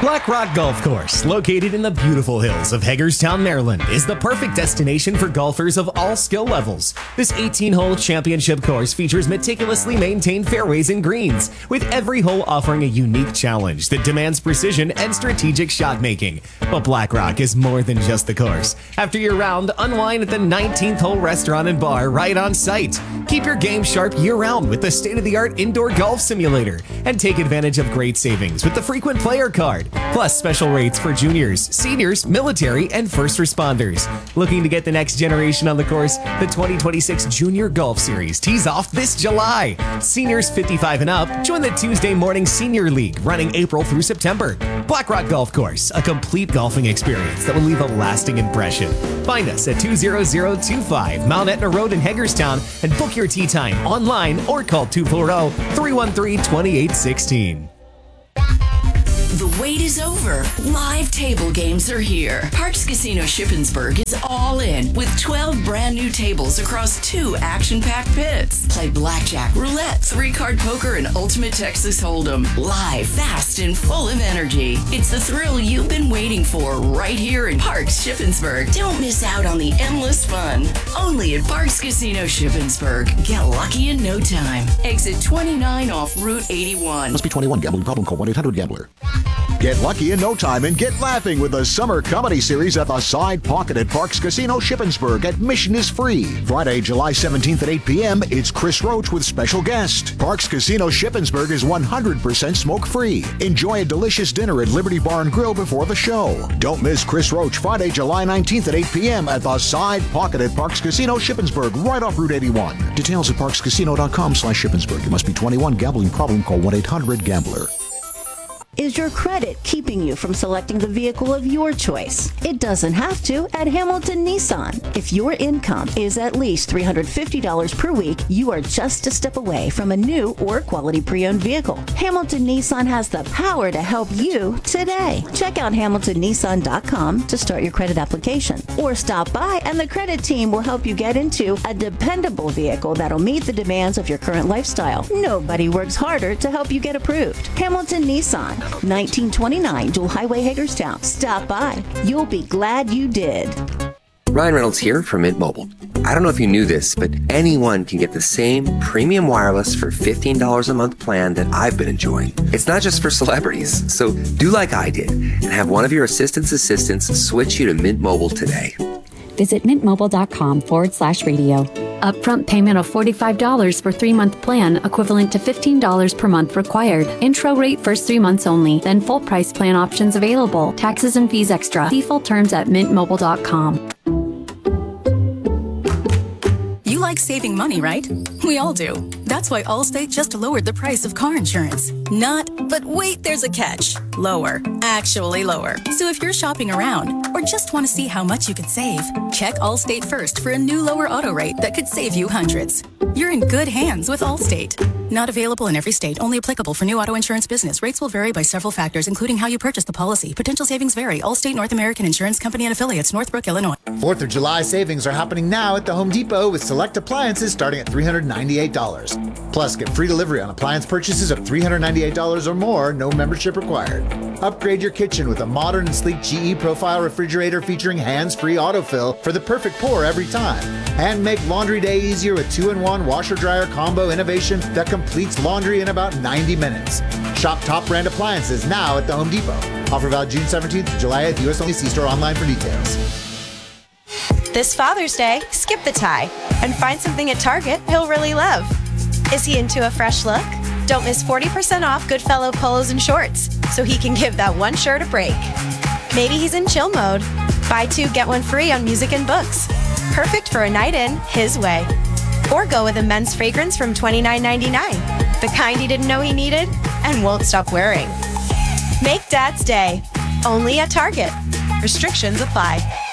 Black Rock Golf Course, located in the beautiful hills of Hagerstown, Maryland, is the perfect destination for golfers of all skill levels. This 18-hole championship course features meticulously maintained fairways and greens, with every hole offering a unique challenge that demands precision and strategic shot making. But Black Rock is more than just the course. After your round, unwind at the 19th hole restaurant and bar right on site. Keep your game sharp year-round with the state-of-the-art indoor golf simulator, and take advantage of great savings with the frequent player card. Plus special rates for juniors, seniors, military, and first responders. Looking to get the next generation on the course? The 2026 Junior Golf Series tees off this July. Seniors 55 and up, join the Tuesday Morning Senior League running April through September. Black Rock Golf Course, a complete golfing experience that will leave a lasting impression. Find us at 20025 Mount Etna Road in Hagerstown and book your tee time online or call 240-313-2816. The wait is over. Live table games are here. Parks Casino Shippensburg is all in with 12 brand new tables across 2 action-packed pits. Play blackjack, roulette, 3-card poker, and ultimate Texas Hold'em. Live, fast, and full of energy. It's the thrill you've been waiting for right here in Parks Shippensburg. Don't miss out on the endless fun. Only at Parks Casino Shippensburg. Get lucky in no time. Exit 29 off Route 81. Must be 21. Gambling problem. Call 1-800-GAMBLER. Get lucky in no time and get laughing with the summer comedy series at the Side Pocket at Parks Casino Shippensburg. Admission is free. Friday, July 17th at 8 p.m., it's Chris Roach with special guest. Parks Casino Shippensburg is 100% smoke-free. Enjoy a delicious dinner at Liberty Bar and Grill before the show. Don't miss Chris Roach Friday, July 19th at 8 p.m. at the Side Pocket at Parks Casino Shippensburg, right off Route 81. Details at parkscasino.com/Shippensburg. You must be 21. Gambling problem. Call 1-800-GAMBLER. Is your credit keeping you from selecting the vehicle of your choice? It doesn't have to at Hamilton Nissan. If your income is at least $350 per week, you are just a step away from a new or quality pre-owned vehicle. Hamilton Nissan has the power to help you today. Check out HamiltonNissan.com to start your credit application, or stop by and the credit team will help you get into a dependable vehicle that'll meet the demands of your current lifestyle. Nobody works harder to help you get approved. Hamilton Nissan, 1929 Dual Highway, Hagerstown. Stop by. You'll be glad you did. Ryan Reynolds here from Mint Mobile. I don't know if you knew this, but anyone can get the same premium wireless for $15 a month plan that I've been enjoying. It's not just for celebrities. So do like I did and have one of your assistants switch you to Mint Mobile today. Visit mintmobile.com/radio. Upfront payment of $45 for 3-month plan, equivalent to $15 per month required. Intro rate first 3 months only, then full price plan options available. Taxes and fees extra. See full terms at mintmobile.com. You like saving money, right? We all do. That's why Allstate just lowered the price of car insurance. But wait, there's a catch. Lower. Actually lower. So if you're shopping around or just want to see how much you could save, check Allstate first for a new lower auto rate that could save you hundreds. You're in good hands with Allstate. Not available in every state. Only applicable for new auto insurance business. Rates will vary by several factors, including how you purchase the policy. Potential savings vary. Allstate North American Insurance Company and Affiliates, Northbrook, Illinois. 4th of July savings are happening now at the Home Depot with select appliances starting at $398. Plus, get free delivery on appliance purchases of $398 or more, no membership required. Upgrade your kitchen with a modern and sleek GE Profile refrigerator featuring hands-free autofill for the perfect pour every time. And make laundry day easier with 2-in-1 washer-dryer combo innovation that completes laundry in about 90 minutes. Shop top brand appliances now at the Home Depot. Offer valid June 17th to July 8th. U.S. only. See store online for details. This Father's Day, skip the tie and find something at Target he'll really love. Is he into a fresh look? Don't miss 40% off Goodfellow polos and shorts so he can give that one shirt a break. Maybe he's in chill mode. Buy 2, get 1 free on music and books. Perfect for a night in his way. Or go with a men's fragrance from $29.99, the kind he didn't know he needed and won't stop wearing. Make Dad's Day, only at Target. Restrictions apply.